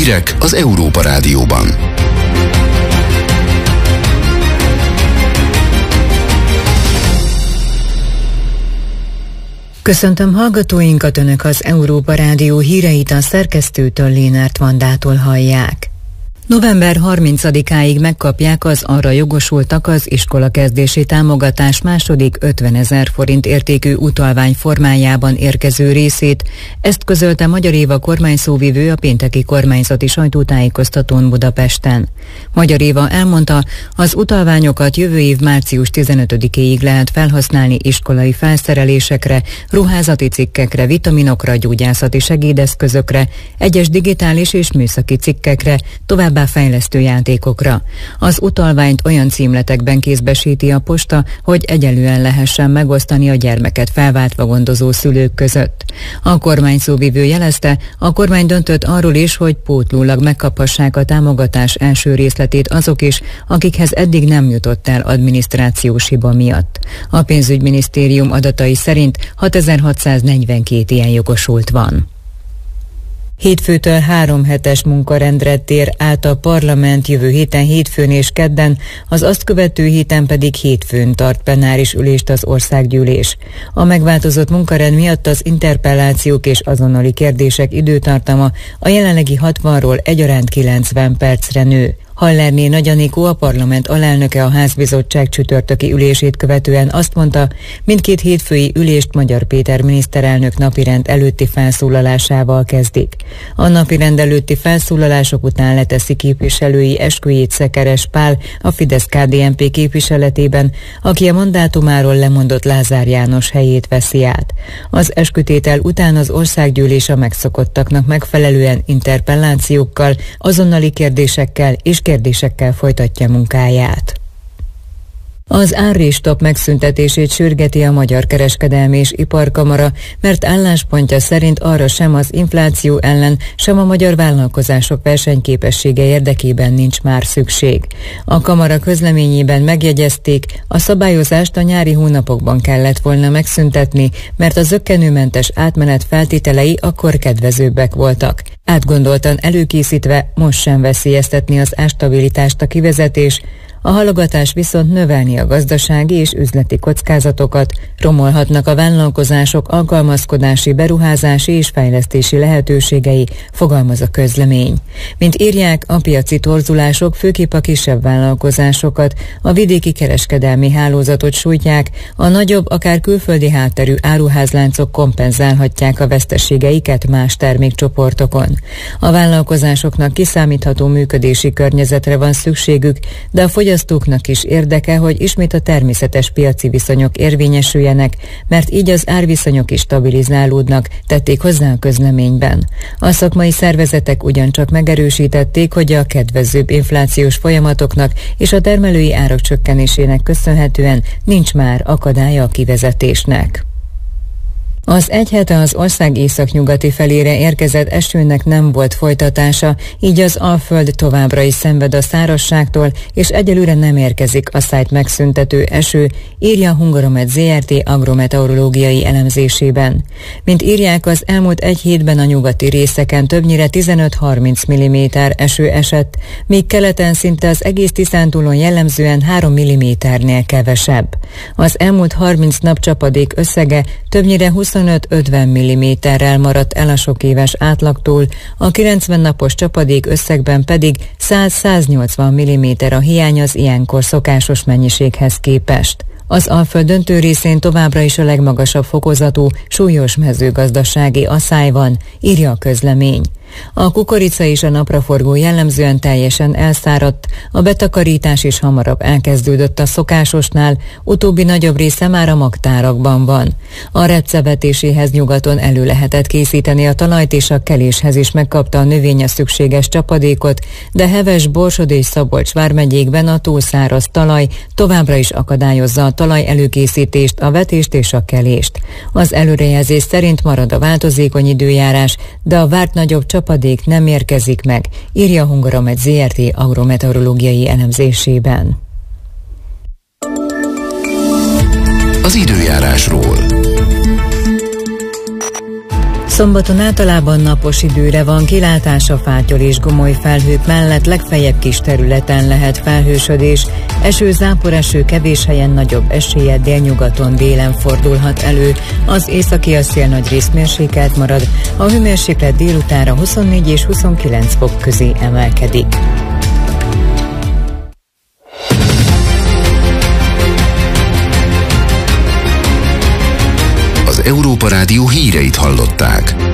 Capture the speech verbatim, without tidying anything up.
Hírek az Európa Rádióban. Köszöntöm hallgatóinkat, Önök az Európa Rádió híreit a szerkesztőtől, Lénárt Vandától hallják. november harmincadikáig megkapják az arra jogosultak az iskolakezdési támogatás második ötvenezer forint értékű utalvány formájában érkező részét. Ezt közölte Magyar Éva kormányszóvivő a pénteki kormányzati sajtótájékoztatón Budapesten. Magyar Éva elmondta, az utalványokat jövő év március tizenötödikéig lehet felhasználni iskolai felszerelésekre, ruházati cikkekre, vitaminokra, gyógyászati segédeszközökre, egyes digitális és műszaki cikkekre, továbbá fejlesztő játékokra. Az utalványt olyan címletekben kézbesíti a posta, hogy egyelően lehessen megosztani a gyermeket felváltva gondozó szülők között. A kormányszóvivő jelezte, a kormány döntött arról is, hogy pótlólag megkaphassák a támogatás első részletét azok is, akikhez eddig nem jutott el adminisztrációs hiba miatt. A pénzügyminisztérium adatai szerint hatezer-hatszáznegyvenkét ilyen jogosult van. Hétfőtől három hetes munkarendre tér át a parlament, jövő héten hétfőn és kedden, az azt követő héten pedig hétfőn tart plenáris ülést az országgyűlés. A megváltozott munkarend miatt az interpellációk és azonnali kérdések időtartama a jelenlegi hatvanról egyaránt kilencven percre nő. Hallerné Nagy Anikó, a parlament alelnöke a házbizottság csütörtöki ülését követően azt mondta, mindkét hétfői ülést Magyar Péter miniszterelnök napirend előtti felszólalásával kezdik. A napirend előtti felszólalások után leteszi képviselői esküjét Szekeres Pál a Fidesz-ká dé en pé képviseletében, aki a mandátumáról lemondott Lázár János helyét veszi át. Az eskütétel után az országgyűlés a megszokottaknak megfelelően interpellációkkal, azonnali kérdésekkel és kérdésekkel folytatja munkáját. Az árrés-stop megszüntetését sürgeti a Magyar Kereskedelmi és Iparkamara, mert álláspontja szerint arra sem az infláció ellen, sem a magyar vállalkozások versenyképessége érdekében nincs már szükség. A kamara közleményében megjegyezték, a szabályozást a nyári hónapokban kellett volna megszüntetni, mert a zökkenőmentes átmenet feltételei akkor kedvezőbbek voltak. Átgondoltan előkészítve most sem veszélyeztetni az árstabilitást a kivezetés, a halogatás viszont növelni a gazdasági és üzleti kockázatokat, romolhatnak a vállalkozások alkalmazkodási, beruházási és fejlesztési lehetőségei, fogalmaz a közlemény. Mint írják, a piaci torzulások főképp a kisebb vállalkozásokat, a vidéki kereskedelmi hálózatot sújtják, a nagyobb, akár külföldi hátterű áruházláncok kompenzálhatják a veszteségeiket más termékcsoportokon. A vállalkozásoknak kiszámítható működési környezetre van szükségük, de a fogyasztóknak is érdeke, hogy ismét a természetes piaci viszonyok érvényesüljenek, mert így az árviszonyok is stabilizálódnak, tették hozzá a közleményben. A szakmai szervezetek ugyancsak megerősítették, hogy a kedvezőbb inflációs folyamatoknak és a termelői árak csökkenésének köszönhetően nincs már akadálya a kivezetésnek. Az egy hete az ország északnyugati felére érkezett esőnek nem volt folytatása, így az Alföld továbbra is szenved a szárazságtól, és egyelőre nem érkezik a szájt megszüntető eső, írja a Hungaromet zé er té agrometeorológiai elemzésében. Mint írják, az elmúlt egy hétben a nyugati részeken többnyire tizenöt-harminc milliméter eső esett, míg keleten szinte az egész Tiszántúlon jellemzően három milliméternél kevesebb. Az elmúlt harminc nap csapadék összege többnyire huszonöt-ötven milliméterrel maradt el a sok éves átlagtól, a kilencven napos csapadék összegben pedig száz-száznyolcvan milliméter a hiány az ilyenkor szokásos mennyiséghez képest. Az Alföld döntő részén továbbra is a legmagasabb fokozatú, súlyos mezőgazdasági aszály van, írja a közlemény. A kukorica és a napraforgó jellemzően teljesen elszáradt, a betakarítás is hamarabb elkezdődött a szokásosnál, utóbbi nagyobb része már a magtárakban van. A repcevetéséhez nyugaton elő lehetett készíteni a talajt, és a keléshez is megkapta a növény a szükséges csapadékot, de Heves, Borsod és Szabolcs vármegyékben a túlszáraz talaj továbbra is akadályozza a talaj előkészítést, a vetést és a kelést. Az előrejelzés szerint marad a változékony időjárás, de a várt nagyobb csapadék nem érkezik meg, írja a Hungaromet zé er té agrometeorológiai elemzésében. Az időjárásról. Szombaton általában napos időre van kilátás, a fátyol és gomoly felhők mellett legfeljebb kis területen lehet felhősödés. Eső, záporeső, kevés helyen nagyobb eséllyel délnyugaton délen fordulhat elő. Az északi a szél nagyrészt mérsékelt marad, a hőmérséklet délutánra huszonnégy és huszonkilenc fok közé emelkedik. Az Európa Rádió híreit hallották.